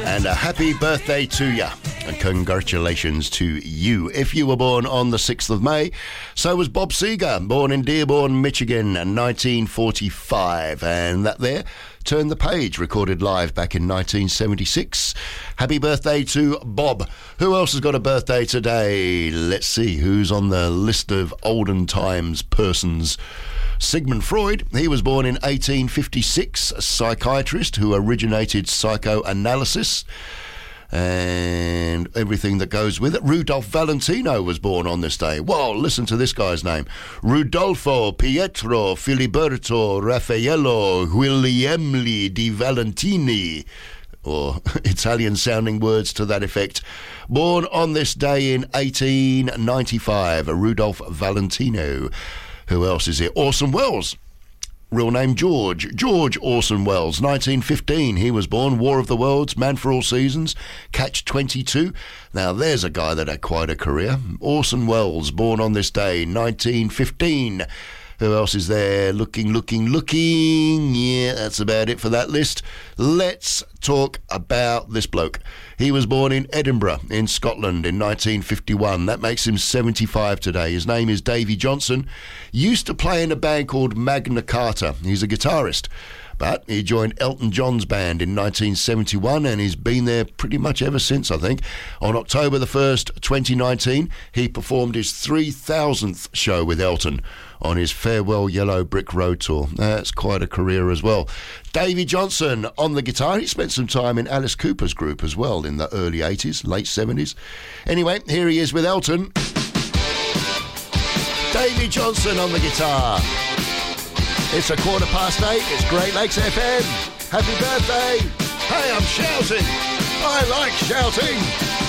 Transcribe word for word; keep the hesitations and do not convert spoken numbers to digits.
And a happy birthday to you. And congratulations to you. If you were born on the sixth of May, so was Bob Seger, born in Dearborn, Michigan in nineteen forty-five. And that there, Turn the Page, recorded live back in nineteen seventy-six. Happy birthday to Bob. Who else has got a birthday today? Let's see who's on the list of olden times persons. Sigmund Freud, he was born in eighteen fifty-six, a psychiatrist who originated psychoanalysis and everything that goes with it. Rudolph Valentino was born on this day. Well, listen to this guy's name. Rudolfo Pietro Filiberto Raffaello Guglielmi di Valentini, or Italian-sounding words to that effect. Born on this day in eighteen ninety-five, Rudolph Valentino. Who else is here? Orson Welles. Real name George. George Orson Welles, nineteen fifteen. He was born. War of the Worlds, Man for All Seasons, Catch twenty-two. Now there's a guy that had quite a career. Orson Welles, born on this day, nineteen fifteen. Who else is there? Looking, looking, looking. Yeah, that's about it for that list. Let's talk about this bloke. He was born in Edinburgh, in Scotland, in nineteen fifty-one. That makes him seventy-five today. His name is Davy Johnson. Used to play in a band called Magna Carta. He's a guitarist. But he joined Elton John's band in nineteen seventy-one, and he's been there pretty much ever since, I think. On October the first, twenty nineteen, he performed his three thousandth show with Elton on his Farewell Yellow Brick Road tour. That's quite a career as well. Davy Johnson on the guitar. He spent some time in Alice Cooper's group as well in the early eighties, late seventies. Anyway, here he is with Elton. Davy Johnson on the guitar. It's a quarter past eight. It's Great Lakes F M. Happy birthday. Hey, I'm shouting. I like shouting.